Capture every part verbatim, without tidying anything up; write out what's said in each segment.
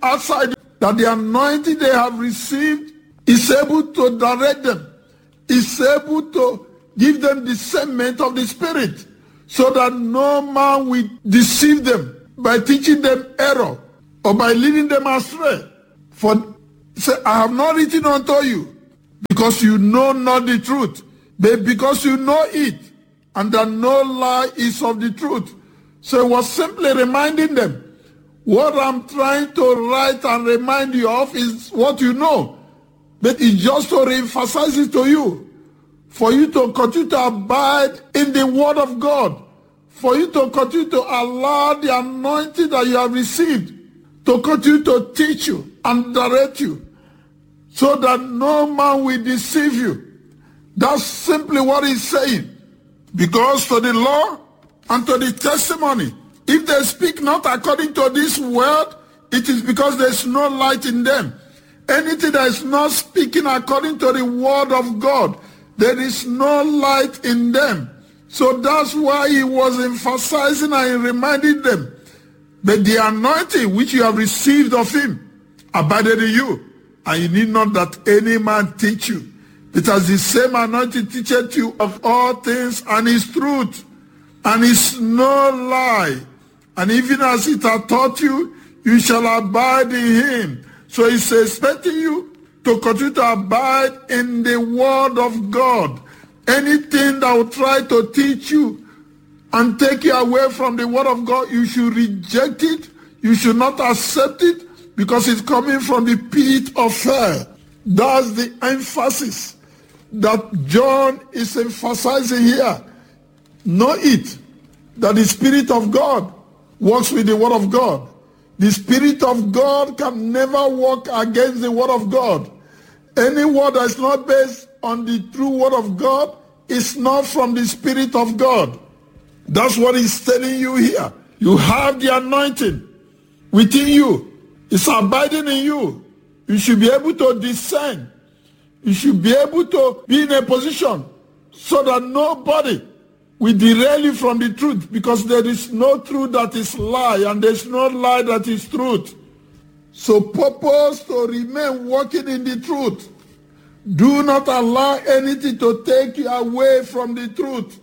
outside, that the anointing they have received is able to direct them, is able to give them discernment of the Spirit, so that no man will deceive them by teaching them error or by leading them astray. For say, I have not written unto you because you know not the truth, but because you know it, and that no lie is of the truth. So it was simply reminding them, what I'm trying to write and remind you of is what you know, but it's just to re-emphasize it to you, for you to continue to abide in the Word of God, for you to continue to allow the anointing that you have received to continue to teach you and direct you, so that no man will deceive you. That's simply what he's saying. Because to the law and to the testimony, if they speak not according to this word, it is because there is no light in them. Anything that is not speaking according to the word of God, there is no light in them. So that's why he was emphasizing and reminding them, but the anointing which you have received of him abided in you, and you need not that any man teach you. It has the same anointing teacheth you of all things, and is truth, and is no lie. And even as it hath taught you, you shall abide in him. So he's expecting you to continue to abide in the word of God. Anything that will try to teach you and take you away from the word of God, you should reject it. You should not accept it, because it's coming from the pit of hell. That's the emphasis that John is emphasizing here. Know it, that the Spirit of God works with the Word of God. The Spirit of God can never work against the Word of God. Any word that is not based on the true Word of God is not from the Spirit of God. That's what he's telling you here. You have the anointing within you. It's abiding in you. You should be able to discern. You should be able to be in a position so that nobody will derail you from the truth, because there is no truth that is lie, and there is no lie that is truth. So purpose to remain walking in the truth. Do not allow anything to take you away from the truth.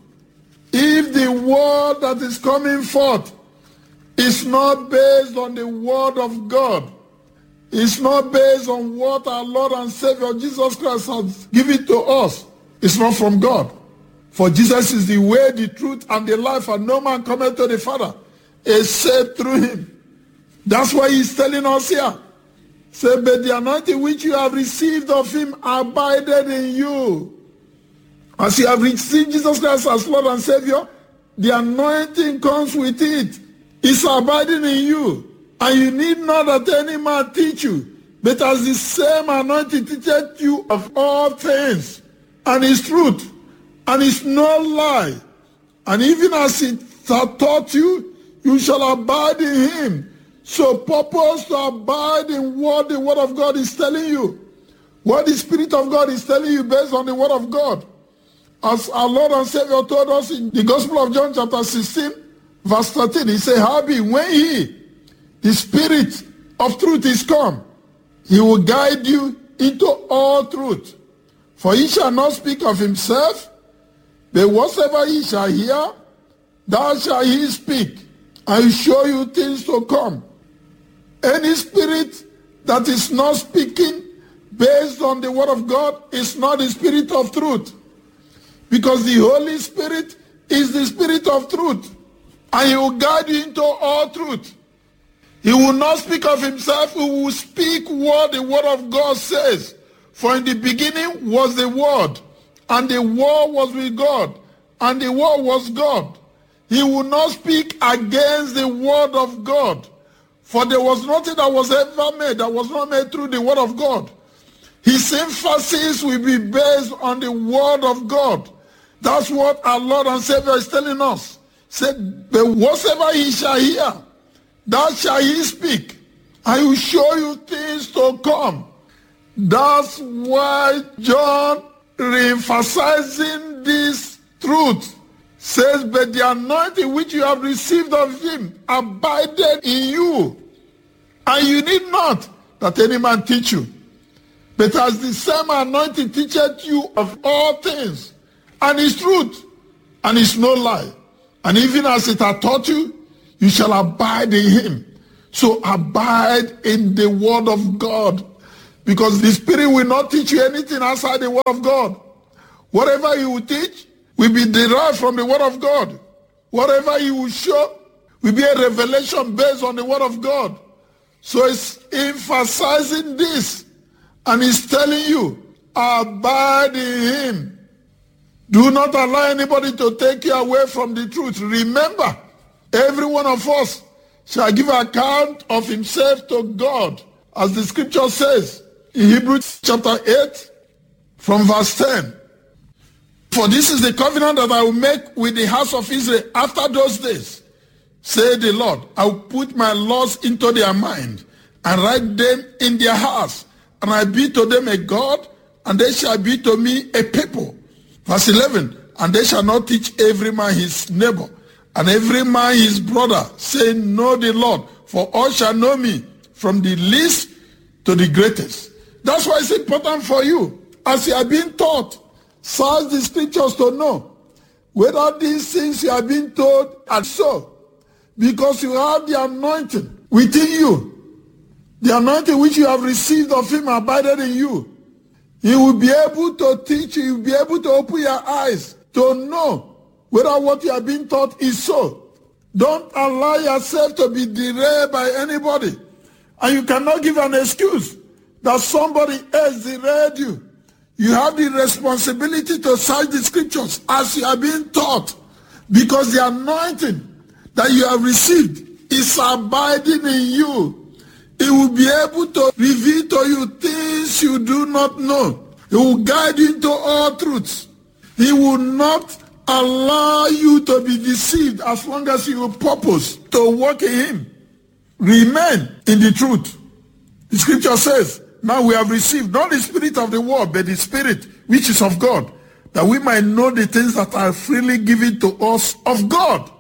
If the word that is coming forth is not based on the word of God, it's not based on what our Lord and Savior Jesus Christ has given to us, it's not from God. For Jesus is the way, the truth, and the life, and no man cometh to the Father except through him. That's why he's telling us here. Say, but the anointing which you have received of him abided in you. As you have received Jesus Christ as Lord and Savior, the anointing comes with it. It's abiding in you. And you need not that any man teach you, but as the same anointing teacheth you of all things, and is truth, and is no lie. And even as it hath taught you, you shall abide in him. So purpose to abide in what the Word of God is telling you. What the Spirit of God is telling you based on the Word of God. As our Lord and Savior told us in the Gospel of John chapter sixteen, verse thirteen, he said, howbeit when he, the Spirit of truth, is come, he will guide you into all truth. For he shall not speak of himself, but whatsoever he shall hear, that shall he speak, and will show you things to come. Any spirit that is not speaking based on the Word of God is not the Spirit of truth. Because the Holy Spirit is the Spirit of truth, and he will guide you into all truth. He will not speak of himself, he will speak what the Word of God says. For in the beginning was the Word, and the Word was with God, and the Word was God. He will not speak against the Word of God. For there was nothing that was ever made that was not made through the Word of God. His emphasis will be based on the Word of God. That's what our Lord and Savior is telling us. Said, but whatsoever he shall hear, that shall he speak. I will show you things to come. That's why John, re-emphasizing this truth, says, but the anointing which you have received of him abided in you, And you need not that any man teach you. But as the same anointing teacheth you of all things, and is truth, and is no lie. And even as it hath taught you, you shall abide in him. So abide in the word of God. Because the Spirit will not teach you anything outside the word of God. Whatever he will teach will be derived from the word of God. Whatever he will show will be a revelation based on the word of God. So it's emphasizing this. And he's telling you, abide in him. Do not allow anybody to take you away from the truth. Remember, every one of us shall give account of himself to God. As the scripture says in Hebrews chapter eight from verse ten. For this is the covenant that I will make with the house of Israel after those days, say the Lord. I will put my laws into their mind and write them in their hearts. And I be to them a God, and they shall be to me a people. Verse eleven, and they shall not teach every man his neighbor, and every man his brother, saying, know the Lord, for all shall know me, from the least to the greatest. That's why it's important for you, as you are being taught, search the scriptures to know whether these things you are being told are so, because you have the anointing within you. The anointing which you have received of him abided in you. He will be able to teach you. He will be able to open your eyes to know whether what you are being taught is so. Don't allow yourself to be derailed by anybody. And you cannot give an excuse that somebody else derailed you. You have the responsibility to search the scriptures as you are being taught, because the anointing that you have received is abiding in you. He will be able to reveal to you things you do not know. He will guide you into all truths. He will not allow you to be deceived as long as you purpose to walk in him. Remain in the truth. The scripture says, now we have received not the spirit of the world, but the spirit which is of God, that we might know the things that are freely given to us of God.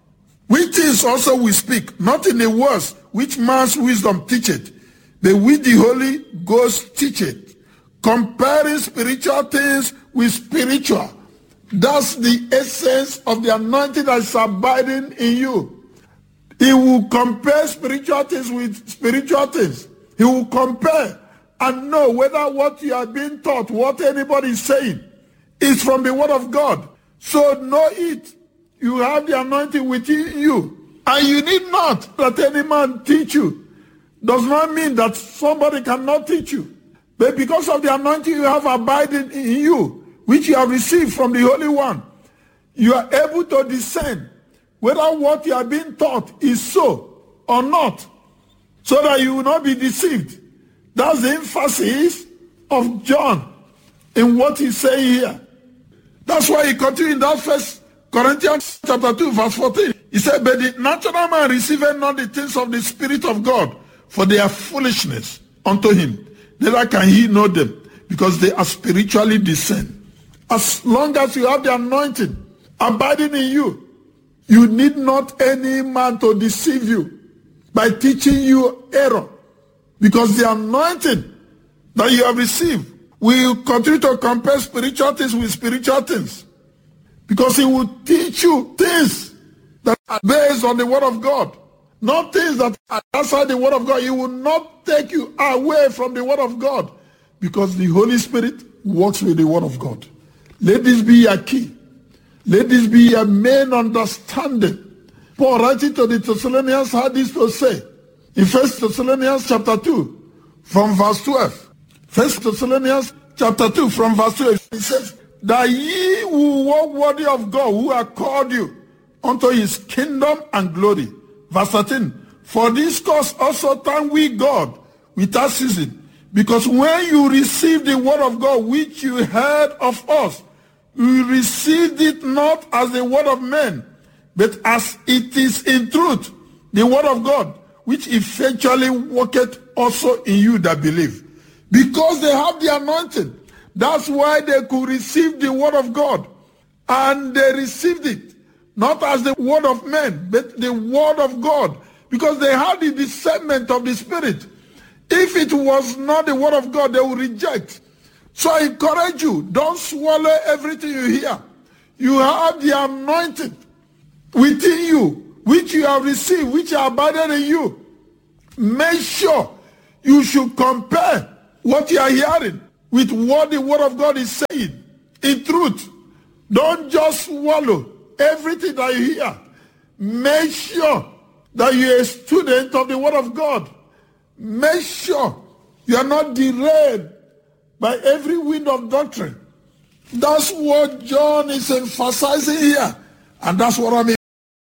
Which things also we speak, not in the words which man's wisdom teacheth, but which the Holy Ghost teacheth, comparing spiritual things with spiritual. That's the essence of the anointing that is abiding in you. He will compare spiritual things with spiritual things. He will compare and know whether what you are being taught, what anybody is saying, is from the word of God. So know it. You have the anointing within you. And you need not that any man teach you. Does not mean that somebody cannot teach you. But because of the anointing you have abiding in you, which you have received from the Holy One, you are able to discern whether what you are being taught is so or not, so that you will not be deceived. That's the emphasis of John in what he's saying here. That's why he continued in that first Corinthians chapter two, verse fourteen. He said, but the natural man receiveth not the things of the Spirit of God, for they are foolishness unto him. Neither can he know them, because they are spiritually discerned. As long as you have the anointing abiding in you, you need not any man to deceive you by teaching you error. Because the anointing that you have received will continue to compare spiritual things with spiritual things. Because he will teach you things that are based on the word of God. Not things that are outside the word of God. He will not take you away from the word of God. Because the Holy Spirit works with the word of God. Let this be your key. Let this be your main understanding. Paul writing to the Thessalonians had this to say. In First Thessalonians chapter two, from verse twelve. First Thessalonians chapter two, from verse twelve. He says, that ye who walk worthy of God, who are called you unto his kingdom and glory. Verse thirteen. For this cause also thank we God without ceasing, because when you received the word of God which you heard of us, you received it not as the word of men, but as it is in truth, the word of God, which effectually worketh also in you that believe. Because they have the anointing. That's why they could receive the word of God. And they received it, not as the word of men, but the word of God, because they had the discernment of the Spirit. If it was not the word of God, they would reject. So I encourage you, don't swallow everything you hear. You have the anointing within you, which you have received, which are abiding in you. Make sure you should compare what you are hearing with what the word of God is saying. In truth, don't just swallow everything that you hear. Make sure that you're a student of the word of God. Make sure you are not derailed by every wind of doctrine. That's what John is emphasizing here. And that's what I'm